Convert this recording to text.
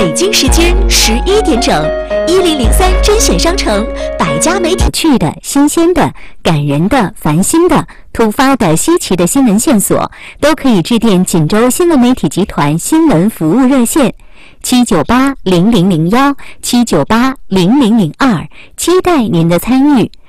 北京时间11点整，1003真选商城百家媒体有趣的、新鲜的、感人的、烦心的、突发的、稀奇的新闻线索，都可以致电锦州新闻媒体集团新闻服务热线7980001、7980002，期待您的参与。